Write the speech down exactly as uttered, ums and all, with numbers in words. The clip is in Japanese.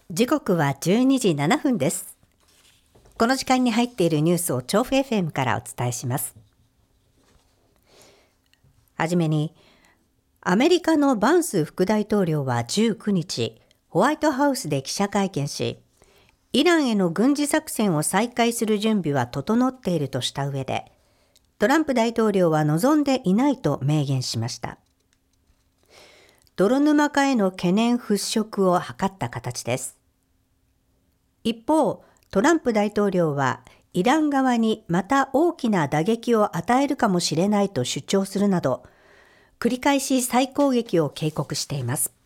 時刻はじゅうにじななふんです。この時間に入っているニュースを調布 エフエム からお伝えします。はじめに、アメリカのバンス副大統領はじゅうくにち、ホワイトハウスで記者会見し、イランへの軍事作戦を再開する準備は整っているとした上で、トランプ大統領は望んでいないと明言しました。泥沼化への懸念払拭を図った形です。一方、トランプ大統領はイラン側にまた大きな打撃を与えるかもしれないと主張するなど、繰り返し再攻撃を警告しています。